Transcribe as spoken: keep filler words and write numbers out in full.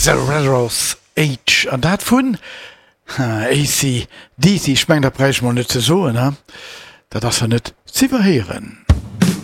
Lazarus H an dat vun A C D C schmeng der Preich mal net ze so, ne? Dat ass er net ziwerheieren.